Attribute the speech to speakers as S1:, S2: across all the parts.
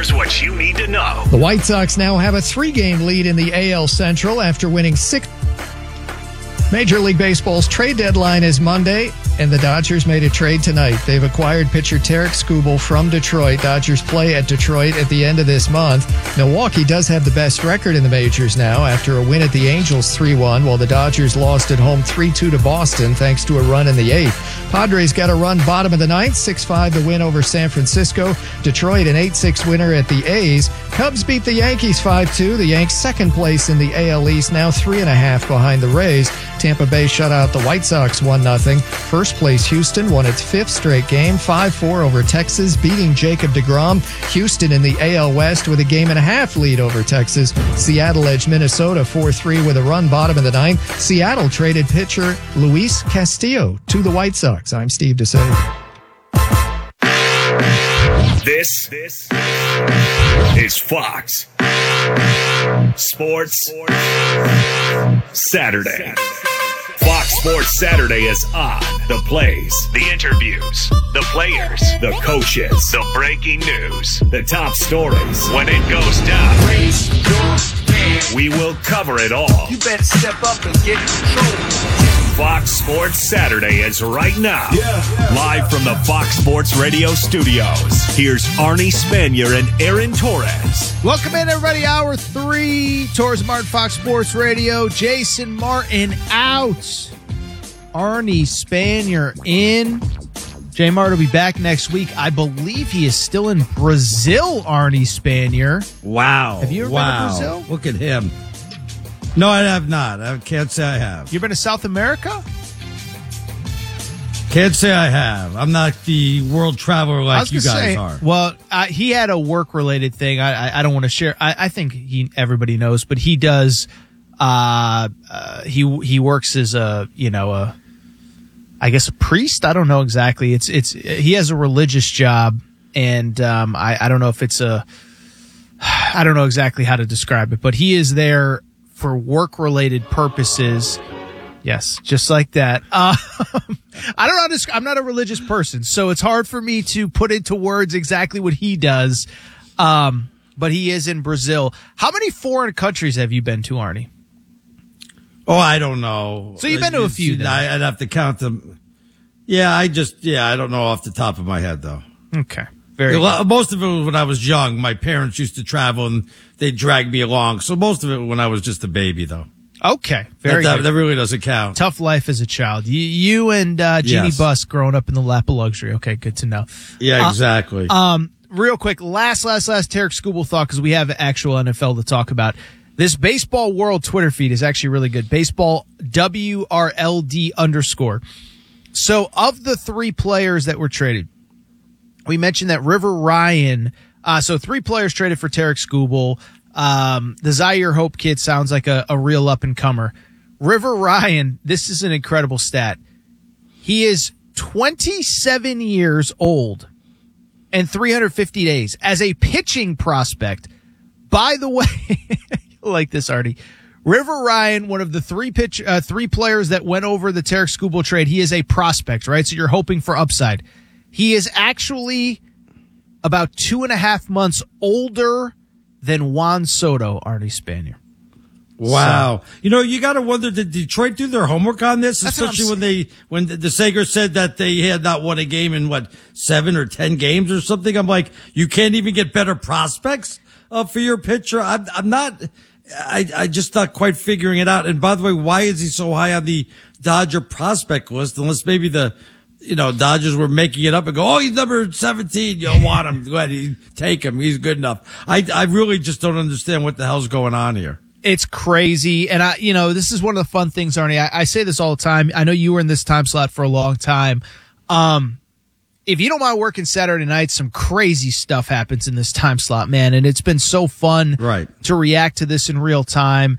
S1: Here's what you need to know.
S2: The White Sox now have a 3-game lead in the AL Central after winning 6. Major League Baseball's trade deadline is Monday, and the Dodgers made a trade tonight. They've acquired pitcher Tarik Skubal from Detroit. Dodgers play at Detroit at the end of this month. Milwaukee does have the best record in the majors now after a win at the Angels 3-1, while the Dodgers lost at home 3-2 to Boston thanks to a run in the 8th. Padres got a run bottom of the 9th, 6-5 the win over San Francisco. Detroit an 8-6 winner at the A's. Cubs beat the Yankees 5-2. The Yanks second place in the AL East, now 3.5 behind the Rays. Tampa Bay shut out the White Sox 1-0. First place Houston won its 5th straight game, 5-4 over Texas, beating Jacob deGrom. Houston in the AL West with a 1.5 game lead over Texas. Seattle edged Minnesota 4-3 with a run bottom of the 9th. Seattle traded pitcher Luis Castillo to the White Sox. I'm Steve DeSalle.
S1: This is Fox Sports Saturday. Fox Sports Saturday is on. The plays, the interviews, the players, the coaches, the breaking news, the top stories. When it goes down, we will cover it all.
S3: You better step up and get control.
S1: Fox Sports Saturday is right now. Live from the Fox Sports Radio studios. Here's Arnie Spanier and Aaron Torres.
S4: Welcome in, everybody. Hour 3, Torres Martin, Fox Sports Radio. Jason Martin out. Arnie Spanier in. J. Martin will be back next week. I believe he is still in Brazil, Arnie Spanier.
S5: Wow.
S4: Have you ever been to Brazil?
S5: Look at him. No, I have not. I can't say I have.
S4: You been to South America?
S5: Can't say I have. I'm not the world traveler like you guys are.
S4: Well, he had a work-related thing. I don't want to share. I think everybody knows, but he does. He works as I guess a priest. I don't know exactly. He has a religious job, and I don't know if it's I don't know exactly how to describe it, but he is there for work-related purposes. Yes, just like that. I don't know. I'm not a religious person, so it's hard for me to put into words exactly what he does. But he is in Brazil. How many foreign countries have you been to, Arnie?
S5: Oh, I don't know.
S4: So you've been to a few, then.
S5: I'd have to count them. Yeah, I don't know off the top of my head, though.
S4: Okay.
S5: Most of it was when I was young. My parents used to travel, and they dragged me along. So most of it when I was just a baby, though.
S4: Okay. Very good.
S5: That really doesn't count.
S4: Tough life as a child. You and Jeannie Buss growing up in the lap of luxury. Okay, good to know.
S5: Yeah, exactly.
S4: Real quick, last Tarik Skubal thought, because we have actual NFL to talk about. This Baseball World Twitter feed is actually really good. Baseball WRLD_. So of the 3 players that were traded, we mentioned that River Ryan, so 3 players traded for Tarik Skubal. The Zaire Hope kid sounds like a real up-and-comer. River Ryan, this is an incredible stat. He is 27 years old and 350 days as a pitching prospect. By the way, you'll like this, Artie. River Ryan, one of the 3 players that went over the Tarik Skubal trade, he is a prospect, right? So you're hoping for upside. He is actually about 2.5 months older than Juan Soto, Arnie Spanier.
S5: Wow. So, you got to wonder, did Detroit do their homework on this? Especially when the Sager said that they had not won a game in 7 or 10 games or something. I'm like, you can't even get better prospects for your pitcher. I just not quite figuring it out. And by the way, why is he so high on the Dodger prospect list? Unless maybe Dodgers were making it up and go, oh, he's number 17. You don't want him. Go ahead, take him. He's good enough. I really just don't understand what the hell's going on here.
S4: It's crazy. And this is one of the fun things, Arnie. I say this all the time. I know you were in this time slot for a long time. If you don't mind working Saturday nights, some crazy stuff happens in this time slot, man. And it's been so fun to react to this in real time.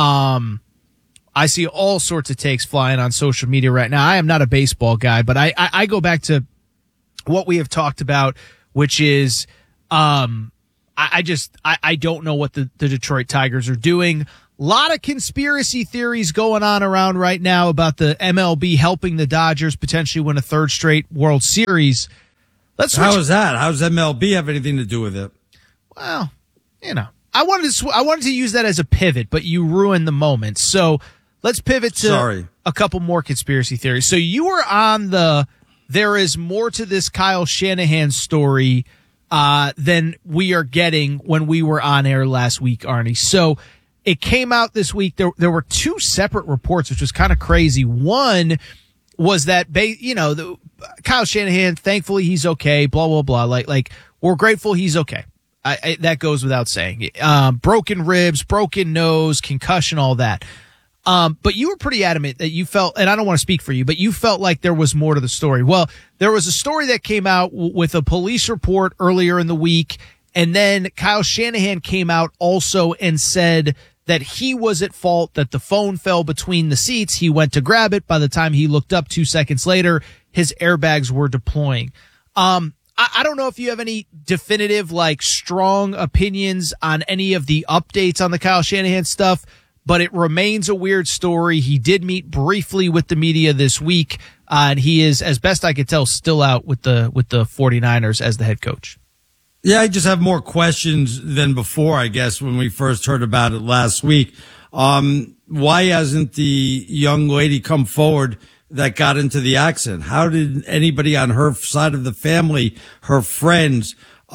S4: I see all sorts of takes flying on social media right now. I am not a baseball guy, but I go back to what we have talked about, which is I don't know what the Detroit Tigers are doing. A lot of conspiracy theories going on around right now about the MLB helping the Dodgers potentially win a 3rd straight World Series.
S5: How is that? How does MLB have anything to do with it?
S4: Well, I wanted to use that as a pivot, but you ruined the moment. So let's pivot to a couple more conspiracy theories. So you were on there is more to this Kyle Shanahan story than we are getting when we were on air last week, Arnie. So it came out this week. There were two separate reports, which was kind of crazy. One was that, Kyle Shanahan, thankfully he's okay, blah, blah, blah. Like we're grateful he's okay. That goes without saying. Broken ribs, broken nose, concussion, all that. But you were pretty adamant that you felt, and I don't want to speak for you, but you felt like there was more to the story. Well, there was a story that came out with a police report earlier in the week, and then Kyle Shanahan came out also and said that he was at fault, that the phone fell between the seats. He went to grab it. By the time he looked up 2 seconds later, his airbags were deploying. I don't know if you have any definitive, strong opinions on any of the updates on the Kyle Shanahan stuff, but it remains a weird story. He did meet briefly with the media this week, and he is, as best I could tell, still out with the 49ers as the head coach.
S5: Yeah, I just have more questions than before, I guess, when we first heard about it last week. Why hasn't the young lady come forward that got into the accident? How did anybody on her side of the family, her friends,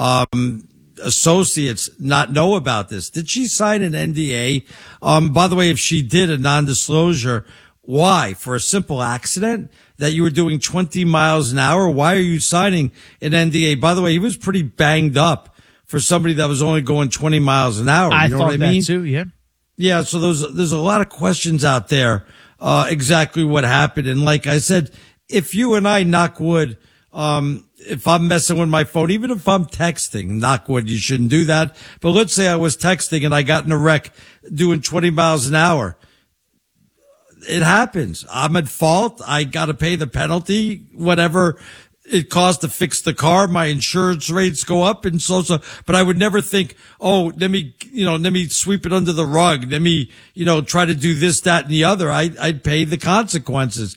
S5: associates not know about this? Did she sign an NDA? By the way, if she did a non-disclosure, why? For a simple accident that you were doing 20 miles an hour? Why are you signing an NDA? By the way, he was pretty banged up for somebody that was only going 20 miles an hour.
S4: I
S5: know
S4: thought
S5: what I mean?
S4: that too, yeah.
S5: Yeah, so there's a lot of questions out there, exactly what happened. And like I said, if you and I, knock wood, if I'm messing with my phone, even if I'm texting, knock wood, you shouldn't do that. But let's say I was texting and I got in a wreck doing 20 miles an hour. It happens. I'm at fault. I got to pay the penalty, whatever it costs to fix the car. My insurance rates go up and so, but I would never think, oh, let me sweep it under the rug. Let me, try to do this, that, and the other. I'd pay the consequences.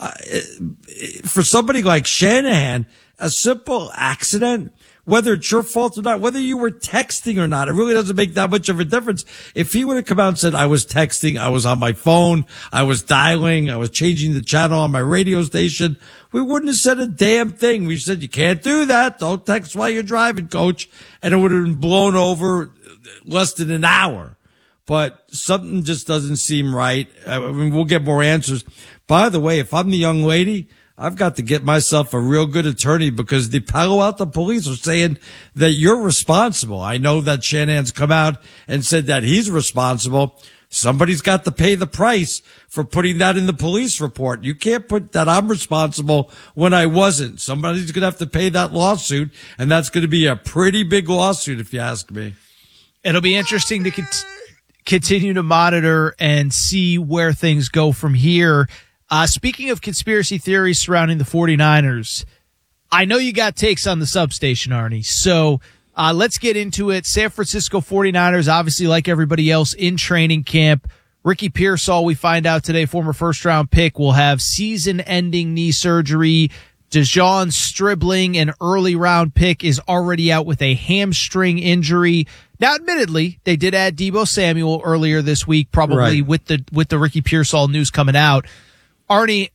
S5: For somebody like Shanahan, a simple accident, whether it's your fault or not, whether you were texting or not, it really doesn't make that much of a difference. If he would have come out and said, I was texting, I was on my phone, I was dialing, I was changing the channel on my radio station, we wouldn't have said a damn thing. We said, you can't do that. Don't text while you're driving, coach. And it would have been blown over less than an hour. But something just doesn't seem right. I mean, we'll get more answers. By the way, if I'm the young lady, I've got to get myself a real good attorney because the Palo Alto police are saying that you're responsible. I know that Shanahan's come out and said that he's responsible. Somebody's got to pay the price for putting that in the police report. You can't put that I'm responsible when I wasn't. Somebody's going to have to pay that lawsuit, and that's going to be a pretty big lawsuit if you ask me.
S4: It'll be interesting to continue to monitor and see where things go from here. Speaking of conspiracy theories surrounding the 49ers, I know you got takes on the substation, Arnie. So let's get into it. San Francisco 49ers, obviously like everybody else in training camp. Ricky Pearsall, we find out today, former first-round pick, will have season-ending knee surgery. Dejon Stribling, an early-round pick, is already out with a hamstring injury. Now, admittedly, they did add Deebo Samuel earlier this week, probably
S5: right,
S4: with the Ricky Pearsall news coming out. Arnie,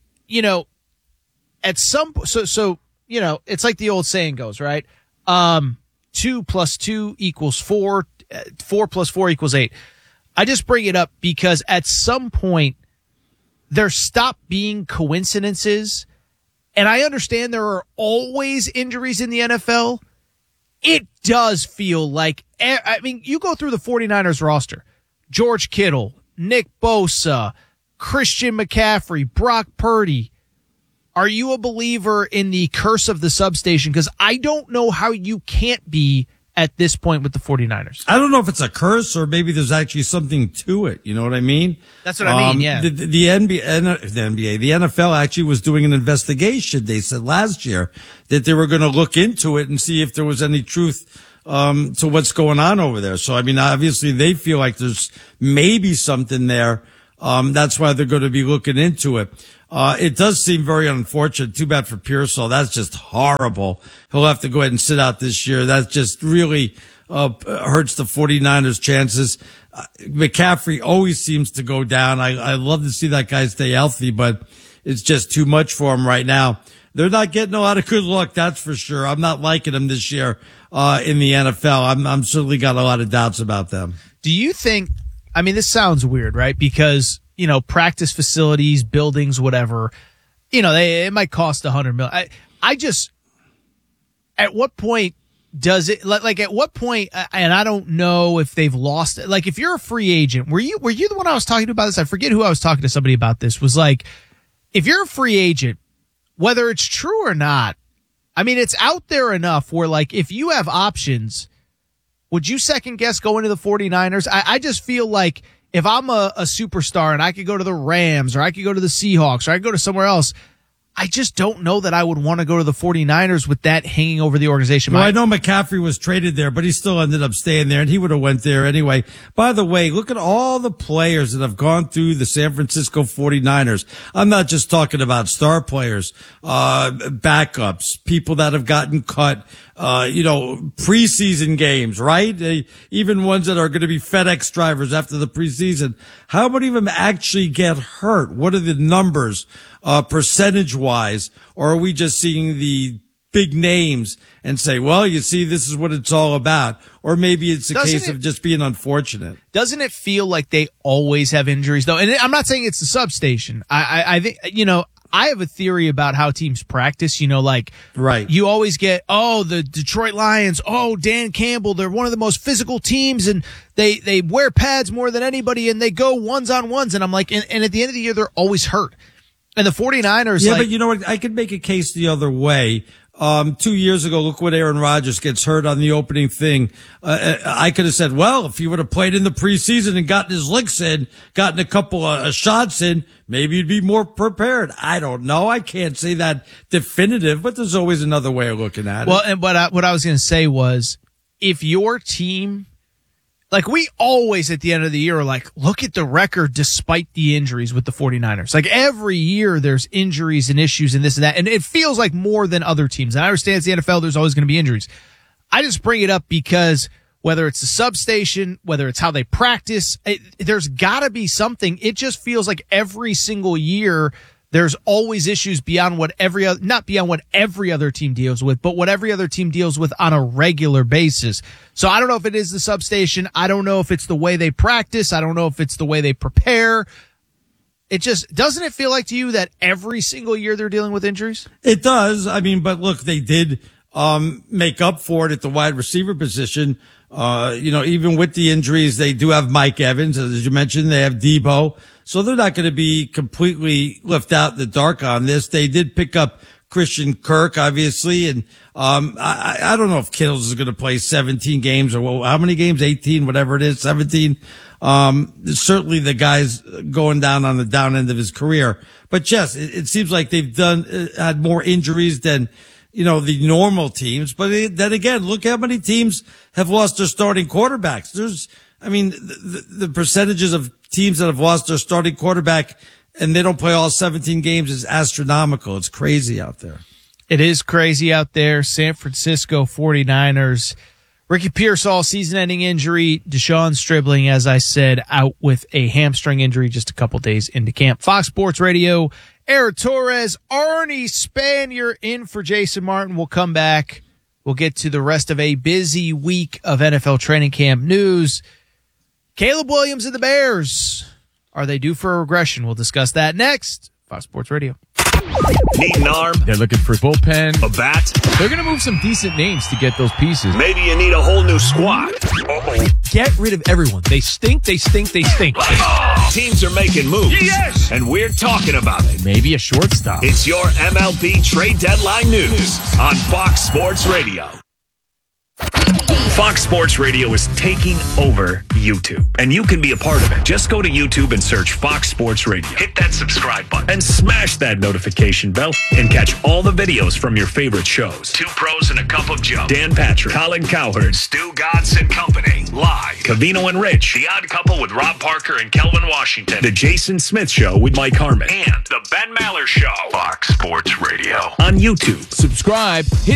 S4: at some so it's like the old saying goes, right? 2 + 2 = 4. 4 + 4 = 8. I just bring it up because at some point there stopped being coincidences, and I understand there are always injuries in the NFL. It does feel like, you go through the 49ers roster: George Kittle, Nick Bosa, Christian McCaffrey, Brock Purdy. Are you a believer in the curse of the substation? Because I don't know how you can't be at this point with the 49ers.
S5: I don't know if it's a curse or maybe there's actually something to it. You know what I mean?
S4: That's what I mean, yeah.
S5: The NFL actually was doing an investigation. They said last year that they were going to look into it and see if there was any truth to what's going on over there. So, obviously they feel like there's maybe something there. That's why they're going to be looking into it. It does seem very unfortunate. Too bad for Pearsall. That's just horrible. He'll have to go ahead and sit out this year. That's just really, hurts the 49ers' chances. McCaffrey always seems to go down. I love to see that guy stay healthy, but it's just too much for him right now. They're not getting a lot of good luck, that's for sure. I'm not liking them this year in the NFL. I'm certainly got a lot of doubts about them.
S4: Do you think, I mean, this sounds weird, right? Because, practice facilities, buildings, whatever, it might cost $100 million. I just, at what point does it, like at what point, and I don't know if they've lost it. Like if you're a free agent, were you the one I was talking to about this? I forget who I was talking to somebody about this, was like, if you're a free agent, whether it's true or not, I mean, it's out there enough where, like, if you have options, would you second guess going to the 49ers? I just feel like if I'm a superstar and I could go to the Rams or I could go to the Seahawks or I could go to somewhere else, I just don't know that I would want to go to the 49ers with that hanging over the organization.
S5: Well, I know McCaffrey was traded there, but he still ended up staying there, and he would have went there anyway. By the way, look at all the players that have gone through the San Francisco 49ers. I'm not just talking about star players, backups, people that have gotten cut, preseason games, right? Even ones that are going to be FedEx drivers after the preseason. How many of them actually get hurt? What are the numbers? Percentage wise, or are we just seeing the big names and say, well, you see, this is what it's all about? Or maybe it's a case of just being unfortunate.
S4: Doesn't it feel like they always have injuries though? And I'm not saying it's the substation. I think, I have a theory about how teams practice,
S5: right.
S4: You always get, the Detroit Lions, Dan Campbell, they're one of the most physical teams and they wear pads more than anybody and they go ones on ones. And I'm like, and at the end of the year, they're always hurt. And the 49ers,
S5: but you know what? I could make a case the other way. 2 years ago, look what Aaron Rodgers gets hurt on the opening thing. I could have said, well, if he would have played in the preseason and gotten his licks in, gotten a couple of shots in, maybe he'd be more prepared. I don't know. I can't say that definitive, but there's always another way of looking at it.
S4: Well, and what I was going to say was, if your team, like we always at the end of the year are like, look at the record despite the injuries with the 49ers. Like every year there's injuries and issues and this and that. And it feels like more than other teams. And I understand it's the NFL, there's always going to be injuries. I just bring it up because whether it's the substation, whether it's how they practice, there's got to be something. It just feels like every single year there's always issues beyond what not beyond what every other team deals with, but what every other team deals with on a regular basis. So I don't know if it is the substation. I don't know if it's the way they practice. I don't know if it's the way they prepare. It just, doesn't it feel like to you that every single year they're dealing with injuries?
S5: It does. I mean, but look, they did, make up for it at the wide receiver position. Even with the injuries, they do have Mike Evans. As you mentioned, they have Debo. So they're not going to be completely left out in the dark on this. They did pick up Christian Kirk, obviously. And, I don't know if Kittles is going to play 17 games or how many games? 18, whatever it is, 17. Certainly the guy's going down on the down end of his career. But yes, it seems like they've had more injuries than, the normal teams. But then again, look how many teams have lost their starting quarterbacks. The percentages of teams that have lost their starting quarterback and they don't play all 17 games is astronomical. It's crazy out there.
S4: It is crazy out there. San Francisco 49ers. Ricky Pierce, all season-ending injury. Deshaun Stribling, as I said, out with a hamstring injury just a couple days into camp. Fox Sports Radio, Eric Torres, Arnie Spanier in for Jason Martin. We'll come back. We'll get to the rest of a busy week of NFL training camp news. Caleb Williams and the Bears. Are they due for a regression? We'll discuss that next. Fox Sports Radio.
S1: Need an arm?
S6: They're looking for bullpen.
S1: A bat?
S6: They're going to move some decent names to get those pieces.
S1: Maybe you need a whole new squad.
S6: Get rid of everyone. They stink, they stink, they stink.
S1: Teams are making moves. Yes! And we're talking about it.
S6: Maybe a shortstop.
S1: It's your MLB trade deadline news on Fox Sports Radio. Fox Sports Radio is taking over YouTube, and you can be a part of it. Just go to YouTube and search Fox Sports Radio. Hit that subscribe button and smash that notification bell and catch all the videos from your favorite shows. Two Pros and a Cup of Joe. Dan Patrick, Colin Cowherd, Stu Godson Company. Live. Covino and Rich. The Odd Couple with Rob Parker and Kelvin Washington. The Jason Smith Show with Mike Harmon. And The Ben Maller Show. Fox Sports Radio on YouTube.
S6: Subscribe. Hit